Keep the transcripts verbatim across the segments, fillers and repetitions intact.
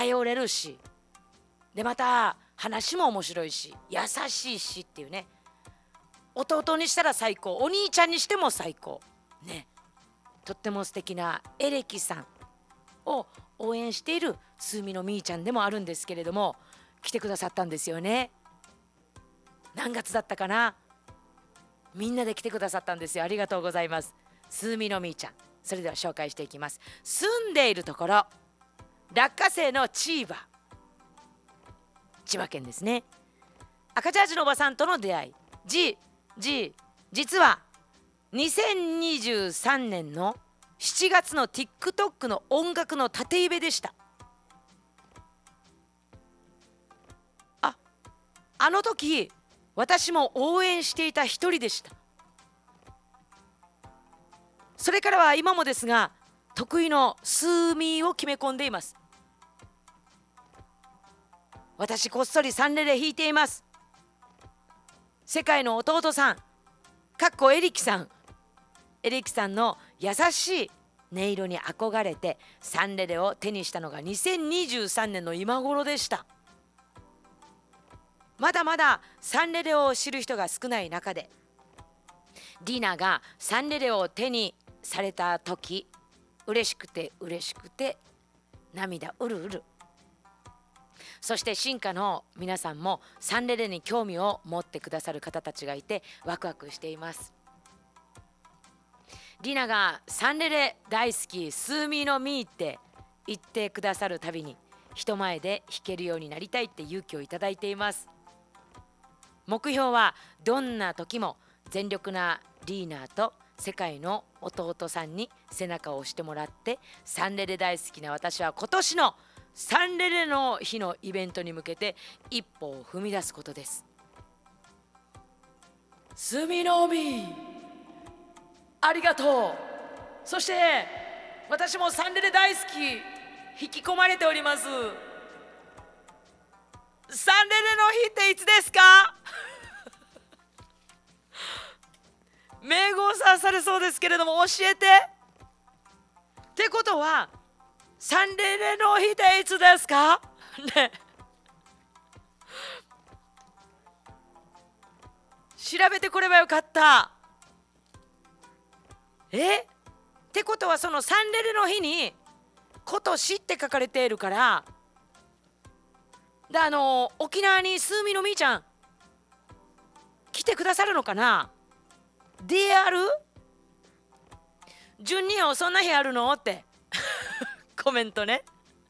頼れるし、でまた話も面白いし優しいしっていうね。弟にしたら最高、お兄ちゃんにしても最高ね。とっても素敵なエレキさんを応援しているスーミのみーちゃんでもあるんですけれども、来てくださったんですよね。何月だったかな、みんなで来てくださったんですよ。ありがとうございます。スーミのみーちゃん、それでは紹介していきます。住んでいるところ、落花生のチーバ、千葉県ですね。赤ジャージのおばさんとの出会い、じじ実はにせんにじゅうさんねんのしちがつの TikTok の音楽の縦イベでした。あ、あの時私も応援していた一人でした。それからは今もですが、得意のスーミーを決め込んでいます。私こっそりサンレレ弾いています。世界の弟さん、かっこエリキさん、エリキさんの優しい音色に憧れてサンレレを手にしたのがにせんにじゅうさんねんの今頃でした。まだまだサンレレを知る人が少ない中で、ディナがサンレレを手にされた時、嬉しくて嬉しくて涙うるうる。そして進化の皆さんもサンレレに興味を持ってくださる方たちがいてワクワクしています。リナがサンレレ大好き、スーミーのミーって言ってくださるたびに人前で弾けるようになりたいって勇気をいただいています。目標はどんな時も全力なリーナーと世界の弟さんに背中を押してもらって、サンレレ大好きな私は今年のサンレレの日のイベントに向けて一歩を踏み出すことです。スミノミありがとう。そして私もサンレレ大好き、引き込まれております。サンレレの日っていつですか？名号さされそうですけれども教えて。ってことはサンレレの日っていつですかね。調べてこればよかった。えってことはそのサンレレの日に今年って書かれているから、であの沖縄にスーミのみーちゃん来てくださるのかな。である順によ、そんな日あるのってコメントね。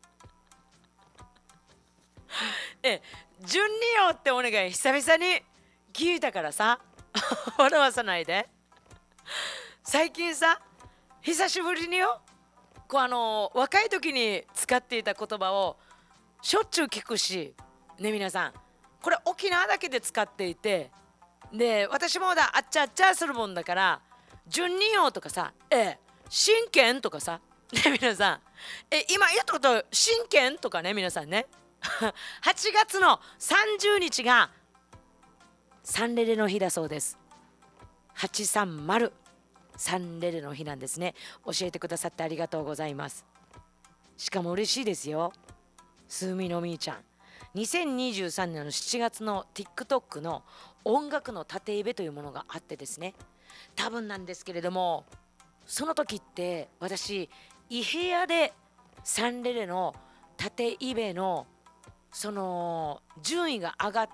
え順によってお願い、久々に聞いたからさ笑わさないで。最近さ久しぶりによ、こうあの若い時に使っていた言葉をしょっちゅう聞くしね。皆さんこれ沖縄だけで使っていて、で私もだあっちゃあっちゃするもんだから順によとかさ、ええ真剣とかさね。皆さんえ今言ったこと真剣とかね。皆さんねはちがつのさんじゅうにちがサンレレの日だそうです。はちさんまるサンレレの日なんですね。教えてくださってありがとうございます。しかも嬉しいですよ。スーミのみーちゃんにせんにじゅうさんねんのしちがつの TikTok の音楽の縦イベというものがあってですね、多分なんですけれども、その時って私イヘヤでサンレレの縦イベのその順位が上がって、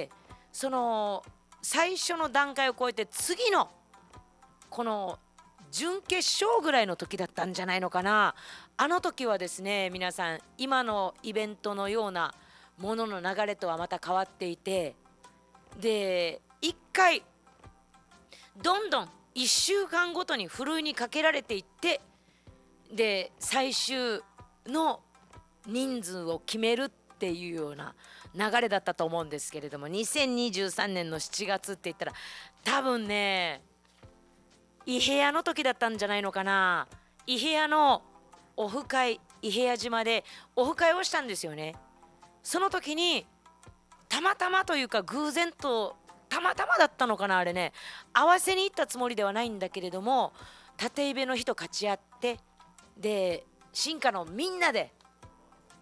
その最初の段階を超えて次のこの準決勝ぐらいの時だったんじゃないのかな。あの時はですね、皆さん今のイベントのようなものの流れとはまた変わっていて、でいっかいどんどんいっしゅうかんごとにふるいにかけられていって、で最終の人数を決めるっていうような流れだったと思うんですけれども、にせんにじゅうさんねんのしちがつって言ったら多分ね伊平屋の時だったんじゃないのかな。伊平屋のオフ会、伊平屋島でオフ会をしたんですよね。その時にたまたまというか偶然とたまたまだったのかな、あれね。合わせに行ったつもりではないんだけれども、縦イベの人勝ち合って、で進化のみんなで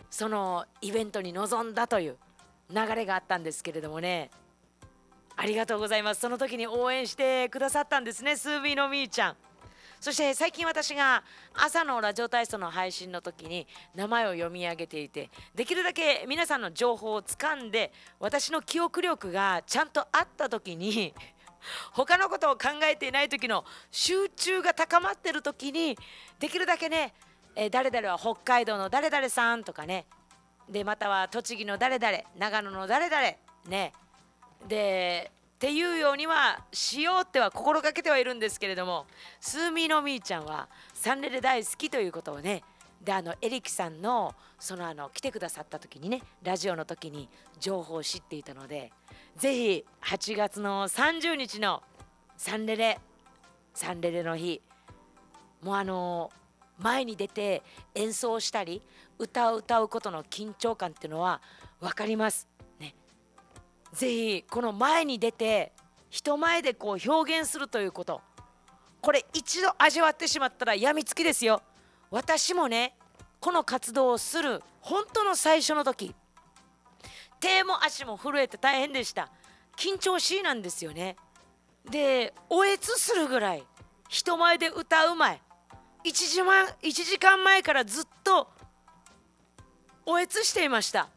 そのイベントに臨んだという流れがあったんですけれどもね、ありがとうございます。その時に応援してくださったんですね、スービーのみーちゃん。そして最近私が朝のラジオ体操の配信の時に名前を読み上げていて、できるだけ皆さんの情報をつかんで、私の記憶力がちゃんとあった時に他のことを考えていない時の集中が高まってる時に、できるだけね、えー誰々は北海道の誰々さんとかね、でまたは栃木の誰々、長野の誰々ね、でっていうようにはしようっては心がけてはいるんですけれども、スーミーのみーちゃんはサンレレ大好きということをね、であのエリキさんのそのあの来てくださった時にね、ラジオの時に情報を知っていたので、ぜひはちがつのさんじゅうにちのサンレレサンレレの日、もうあの前に出て演奏したり歌を歌うことの緊張感っていうのは分かりますね。ぜひこの前に出て人前でこう表現するということ、これ一度味わってしまったら病みつきですよ。私もね、この活動をする本当の最初の時、手も足も震えて大変でした。緊張しいなんですよね。でおえつするぐらい人前で歌う前、1時間いちじかんまえからずっとおえつしていました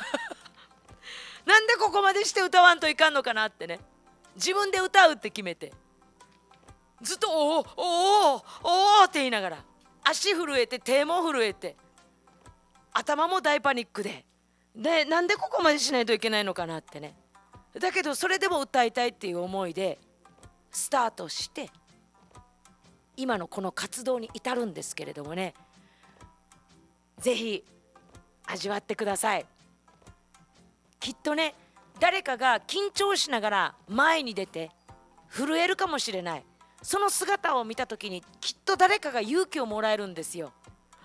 なんでここまでして歌わんといかんのかなってね、自分で歌うって決めてずっとおおおおおおって言いながら、足震えて手も震えて頭も大パニックで、でなんでここまでしないといけないのかなってね、だけどそれでも歌いたいっていう思いでスタートして今のこの活動に至るんですけれどもね、ぜひ味わってください。きっとね、誰かが緊張しながら前に出て震えるかもしれない、その姿を見た時にきっと誰かが勇気をもらえるんですよ。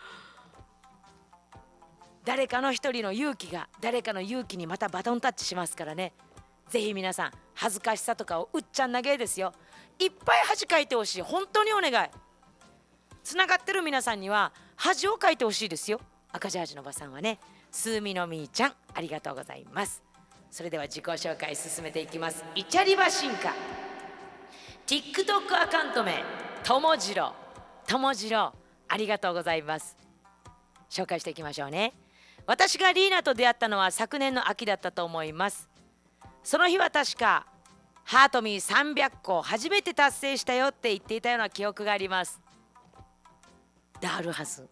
誰かの一人の勇気が誰かの勇気にまたバトンタッチしますからね。ぜひ皆さん恥ずかしさとかをうっちゃん投げですよ、いっぱい恥かいてほしい。本当にお願い。つながってる皆さんには恥をかいてほしいですよ。赤ジャージのおばさんはね、スーミのみーちゃんありがとうございます。それでは自己紹介進めていきます。イチャリバ進化 TikTok アカウント名ともじろともじろ、ありがとうございます。紹介していきましょうね。私がリーナと出会ったのは昨年の秋だったと思います。その日は確かハートミーさんびゃっこ初めて達成したよって言っていたような記憶があります。であるはず。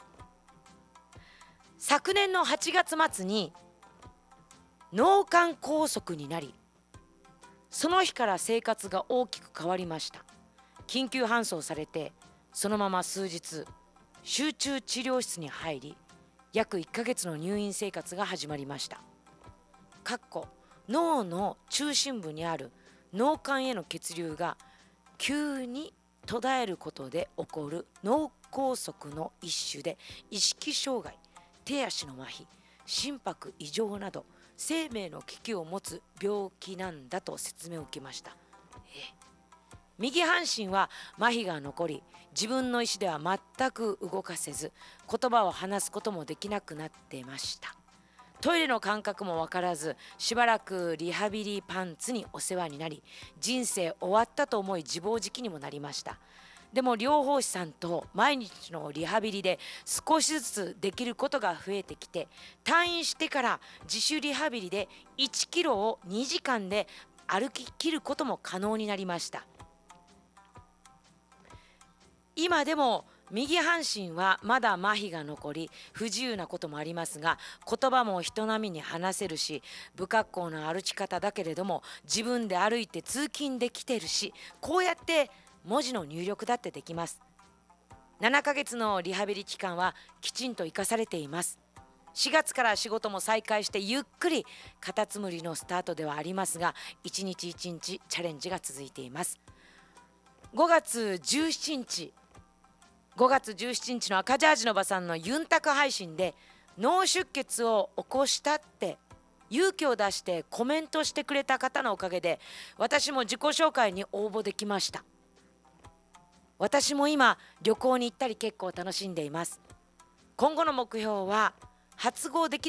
昨年のはちがつ末に脳幹梗塞になり、その日から生活が大きく変わりました。緊急搬送されてそのまま数日集中治療室に入り、約いっかげつの入院生活が始まりました。かっこ脳の中心部にある脳幹への血流が急に途絶えることで起こる脳梗塞の一種で、意識障害、手足の麻痺、心拍異常など生命の危機を持つ病気なんだと説明を受けました。え右半身は麻痺が残り、自分の意思では全く動かせず、言葉を話すこともできなくなっていました。トイレの感覚も分からず、しばらくリハビリパンツにお世話になり、人生終わったと思い自暴自棄にもなりました。でも療法士さんと毎日のリハビリで少しずつできることが増えてきて、退院してから自主リハビリでいちキロをにじかんで歩き切ることも可能になりました。今でも右半身はまだ麻痺が残り不自由なこともありますが、言葉も人並みに話せるし、不格好な歩き方だけれども自分で歩いて通勤できてるし、こうやって文字の入力だってできます。ななかげつのリハビリ期間はきちんと生かされています。しがつから仕事も再開してゆっくりカタツムリのスタートではありますが、一日一日チャレンジが続いています。ごがつじゅうしちにちごがつじゅうしちにちの赤ジャージのおばさんのユンタク配信で脳出血を起こしたって勇気を出してコメントしてくれた方のおかげで、私も自己紹介に応募できました。私も今旅行に行ったり結構楽しんでいます。今後の目標は発語でき